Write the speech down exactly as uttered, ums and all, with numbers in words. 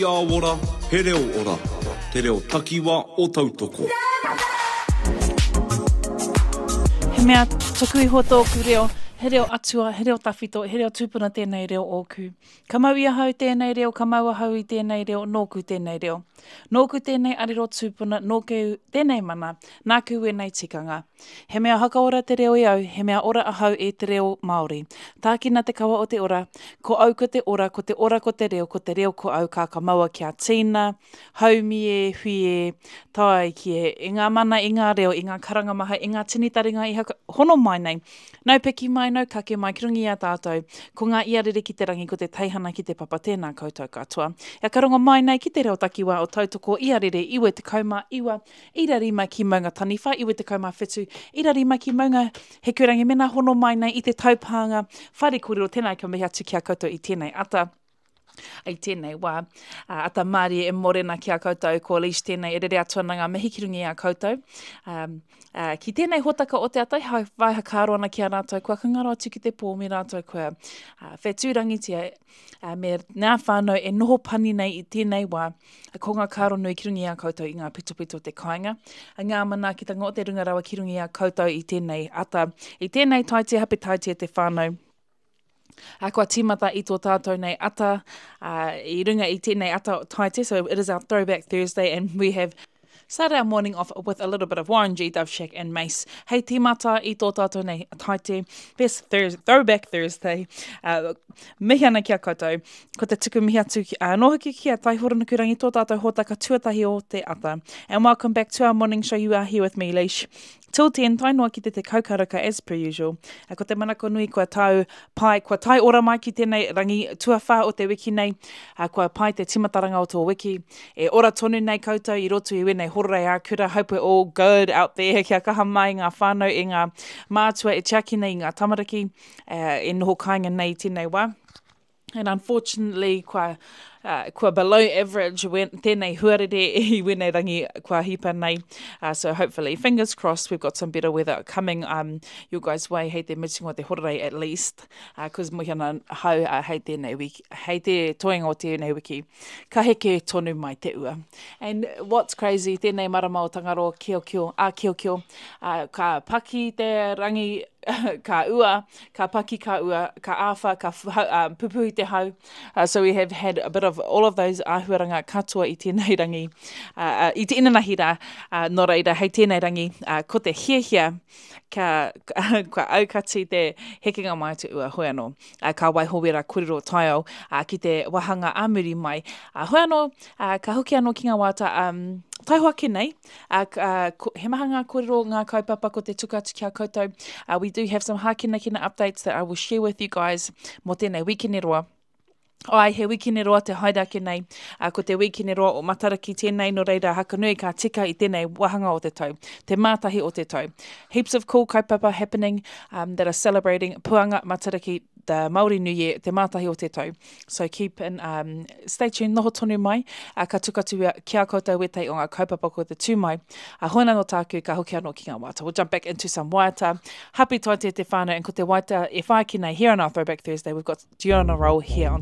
Ia ora, he reo ora, te reo takiwa o tautoko. He mea tuku iho tōku reo, he reo atua, he reo tawhito, he reo tūpuna tēnei reo ōku. Ka mau ia hau tēnei reo, ka mau hau i tēnei reo, nōku tēnei reo. Nōku tēnei ariro tūpuna, nōku tēnei mana, nāku e nei tikanga. He mea hakaora te reo i au, he mea ora ahau e te reo Māori. Tākina te kawa o te ora, ko au ko te ora, ko te ora ko te reo, ko te reo ko au ka ka maua kia tīna, haumi e, hui e, tāi ki e, i ngā mana, i ngā reo, i ngā karangamaha, i ngā tinitaringa i haka, hono mai nei. Nau peki mai, nau kake mai, ki rungi a tātou, ko ngā iarere ki te rangi, ko te taihana ki te papa, tēnā koutou katoa. Ia karonga mai nei ki te reo takiwa o tautoko iarere iwe te kauma iwa, irarima ki maunga taniwha, iwe te kauma whetu, irarima ki maunga he kurangi mena hono mai nei i te taupānga, whare kōrero tēnā ka mihi atu kia koutou i tēnei ata. Ai tēnei wā, uh, ata Māori e morena ki a koutou, ko leash tēnei e rere atuana ngā mihi ki rungi a koutou. Um, uh, ki tēnei hotaka o te atai, hai vai hakaro ana ki a rātou, kua kangaro atu ki te pō, me rātou kua uh, whetūrangi tia, uh, me ngā whānau e noho pani nei i tēnei wā, ko ngā karo nui ki rungi a koutou i ngā pito-pito te kāinga. A ngā manaakitanga o te rungarawa ki rungi a koutou i tēnei ata, i tēnei taite, hape taite te whānau. A kua tīmata i tō tātou nei ata, uh, i runga i tēnei ata taite, so it is our Throwback Thursday, and we have started our morning off with a little bit of Warren G, Dove Shack and Mace. Hei tīmata i tō tātou nei taite, best thurs Throwback Thursday, uh, mihi ana kia koutou, ko te tuku mihi atu uh, nohoki kia tai horanikurangi tō tātou hōtaka tuatahi o te ata. And welcome back to our morning show. You are here with me, Leish. Till ten, tai noa ki te te kaukaraka as per usual. A ko te manako nui kua tau pai, kua tai ora mai ki tēnei rangi tuawha o te wiki nei, a kua pai te timataranga o tō wiki. E ora tonu nei koutou i roto i wenei horrei a kura. Hope we're all good out there. Kia kaha mai ngā whānau i ngā mātua e tiaki nei i ngā tamariki, uh, e noho kāinga nei tēnei wā. And unfortunately, kua, uh, kua below average, when, tēnei huarere i wenei rangi kua hipa nei. Uh, so hopefully, fingers crossed, we've got some better weather coming um, your guys' way, hei te mitinga o te horerei at least. Because uh, mohi ana hau uh, hei tēnei wiki, hei te toinga o tēnei wiki, ka heke tonu mai te ua. And what's crazy, tēnei marama o tangaro kio kio, a kio kio, uh, ka paki te rangi, ka ua, ka paki ka ua, ka awha, ka uh, pupu i te hau. Uh, so we have had a bit of all of those āhuaranga katoa i tēnei rangi, uh, uh, i te inanahira, uh, no reira, hei tēnei rangi, uh, ko te hiahia, ka, ka, ka aukati te hekinga mai te ua, hoi anō, uh, ka waihowera kōrero taiao, uh, ki te wahanga āmuri mai. Uh, hoi anō, uh, ka hoki anō ki ngā wāta, um, taihoa ke nei, uh, uh, he maha ngā kōrero ngā kaupapa ko te tukatu kia koutou. Uh, we do have some hākina kina updates that I will share with you guys mo tēnei wikini roa. Ai, he wikini roa te haidake nei, uh, ko te wikini roa o Matariki tēnei no reira hakanui ka tika i tēnei wahanga o te tau, te mātahi o te tau. Heaps of cool kaupapa happening um, that are celebrating Puanga Matariki, the Māori New Year, te mātahi o te tau. So keep in, um, stay tuned, noho tonu mai, uh, ka tukatu kia koutou wetei o ngā kaupapa ko te tūmai. Uh, hoina no tāku, ka hoki anō ki ngā wāta. We'll jump back into some wāta. Happy taite te whānau, and ko te wāta e whai ki nei here on our Throwback Thursday. We've got Diona Roll here on